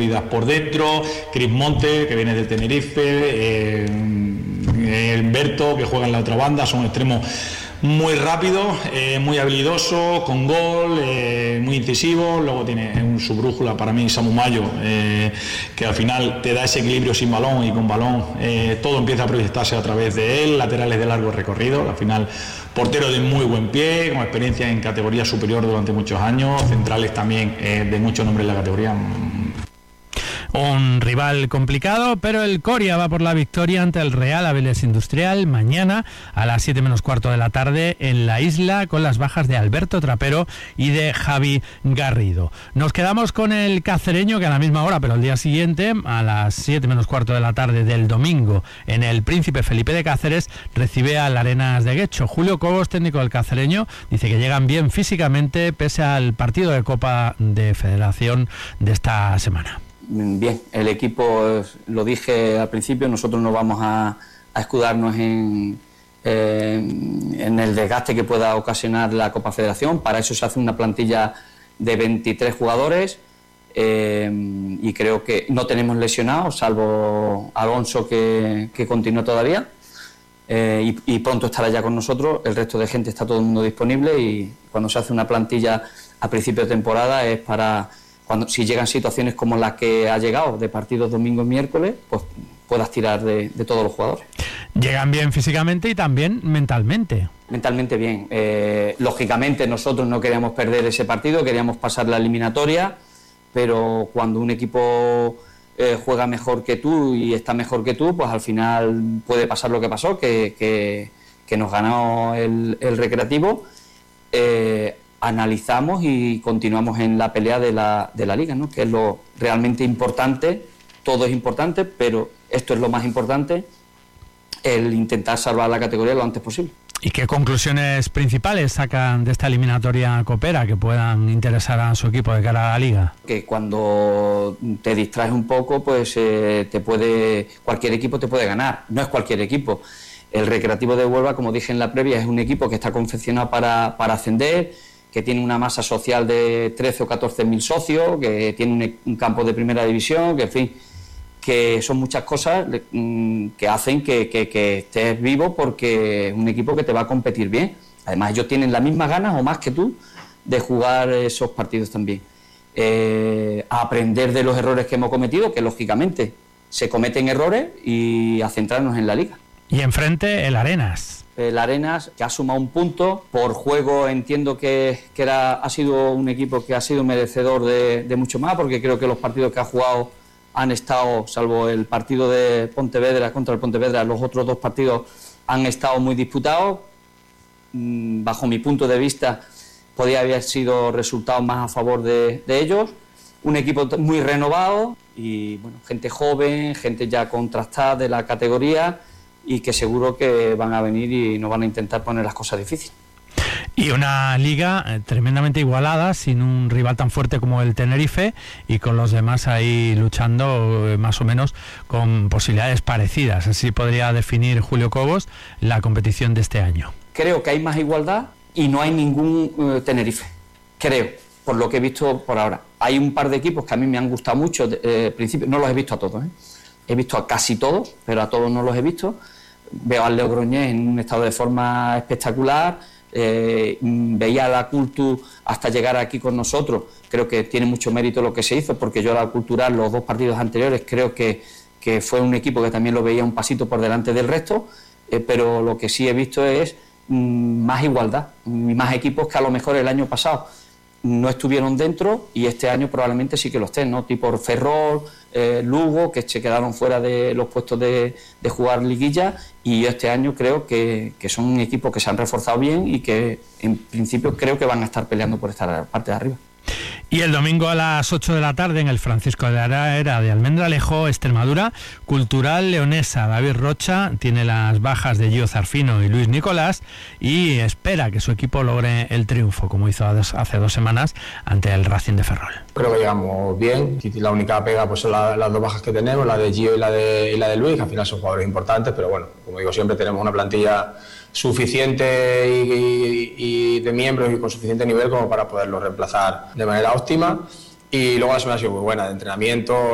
sólidas por dentro, Chris Monte, que viene de Tenerife, Humberto, que juega en la otra banda, son extremos muy rápido, muy habilidoso, con gol, muy incisivo. Luego tiene su brújula para mí, Samu Mayo, que al final te da ese equilibrio sin balón, y con balón todo empieza a proyectarse a través de él. Laterales de largo recorrido, al final portero de muy buen pie, con experiencia en categoría superior durante muchos años, centrales también de mucho nombre en la categoría. Un rival complicado, pero el Coria va por la victoria ante el Real Avilés Industrial mañana a las 7 menos cuarto de la tarde en la isla, con las bajas de Alberto Trapero y de Javi Garrido. Nos quedamos con el cacereño, que a la misma hora, pero el día siguiente, a las 7 menos cuarto de la tarde del domingo, en el Príncipe Felipe de Cáceres, recibe al Arenas de Guecho. Julio Cobos, técnico del cacereño, dice que llegan bien físicamente pese al partido de Copa de Federación de esta semana. Bien, el equipo, lo dije al principio, nosotros no vamos a escudarnos en el desgaste que pueda ocasionar la Copa Federación. Para eso se hace una plantilla de 23 jugadores y creo que no tenemos lesionados, salvo Alonso que continúa todavía y pronto estará ya con nosotros. El resto de gente está todo el mundo disponible, y cuando se hace una plantilla a principio de temporada es para... si llegan situaciones como las que ha llegado, de partidos domingo y miércoles, pues puedas tirar de todos los jugadores. Llegan bien físicamente y también mentalmente. Mentalmente bien. Lógicamente nosotros no queríamos perder ese partido, queríamos pasar la eliminatoria, pero cuando un equipo juega mejor que tú y está mejor que tú, pues al final puede pasar lo que pasó, que nos ganó el Recreativo. Analizamos y continuamos en la pelea de la liga, ¿no? Que es lo realmente importante. Todo es importante, pero esto es lo más importante, el intentar salvar la categoría lo antes posible. ¿Y qué conclusiones principales sacan de esta eliminatoria copera que puedan interesar a su equipo de cara a la liga? Que cuando te distraes un poco, pues cualquier equipo te puede ganar. No es cualquier equipo. El Recreativo de Huelva, como dije en la previa, es un equipo que está confeccionado para ascender, que tiene una masa social de 13 o 14 mil socios, que tiene un campo de primera división, que en fin, que son muchas cosas que hacen que estés vivo, porque es un equipo que te va a competir bien. Además, ellos tienen las mismas ganas o más que tú de jugar esos partidos también. A aprender de los errores que hemos cometido, que lógicamente se cometen errores, y a centrarnos en la liga. Y enfrente el Arenas. El Arenas, que ha sumado un punto por juego. Entiendo que ha sido un equipo que ha sido merecedor de mucho más, porque creo que los partidos que ha jugado han estado, salvo el partido de Pontevedra contra el Pontevedra, los otros dos partidos han estado muy disputados. Bajo mi punto de vista, podía haber sido resultados más a favor de ellos. Un equipo muy renovado y bueno, gente joven, gente ya contrastada de la categoría, y que seguro que van a venir y nos van a intentar poner las cosas difíciles. Y una liga tremendamente igualada, sin un rival tan fuerte como el Tenerife, y con los demás ahí luchando más o menos con posibilidades parecidas. Así podría definir Julio Cobos la competición de este año. Creo que hay más igualdad y no hay ningún Tenerife. Creo, por lo que he visto por ahora. Hay un par de equipos que a mí me han gustado mucho. Al principio no los he visto a todos, He visto a casi todos, pero a todos no los he visto. Veo al Logroñés en un estado de forma espectacular. Veía a la Cultu hasta llegar aquí con nosotros. Creo que tiene mucho mérito lo que se hizo, porque yo a la Cultural, los dos partidos anteriores, creo que fue un equipo que también lo veía un pasito por delante del resto, pero lo que sí he visto es más igualdad, más equipos que a lo mejor el año pasado no estuvieron dentro, y este año probablemente sí que lo estén, ¿no? Tipo Ferrol, Lugo, que se quedaron fuera de los puestos de jugar liguilla, y este año creo que son un equipo que se han reforzado bien y que en principio creo que van a estar peleando por esta parte de arriba. Y el domingo a las 8 de la tarde en el Francisco de Ara de Almendralejo, Extremadura, Cultural Leonesa. David Rocha tiene las bajas de Gio Zarfino y Luis Nicolás y espera que su equipo logre el triunfo, como hizo hace 2 semanas ante el Racing de Ferrol. Creo que llegamos bien. La única pega pues son las dos bajas que tenemos, la de Gio y la de Luis, que al final son jugadores importantes, pero bueno, como digo siempre, tenemos una plantilla suficiente y de miembros y con suficiente nivel como para poderlo reemplazar de manera óptima. Y luego la semana ha sido muy buena de entrenamiento.